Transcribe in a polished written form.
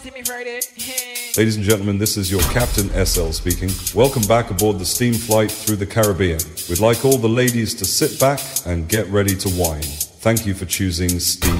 Ladies and gentlemen, this is your Captain SL speaking. Welcome back aboard the steam flight through the Caribbean. We'd like all the ladies to sit back and get ready to wine. Thank you for choosing Steam.